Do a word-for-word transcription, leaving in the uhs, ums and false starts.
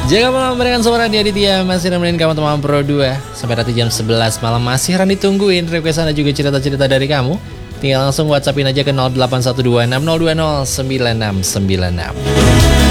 Jangan malam memberikan suara di Aditya masih nemenin kamu teman Pro dua sampai nanti jam sebelas malam. Masih Rani tungguin request Anda juga cerita-cerita dari kamu. Tinggal langsung WhatsAppin aja ke nol delapan satu dua enam nol dua nol sembilan enam sembilan enam.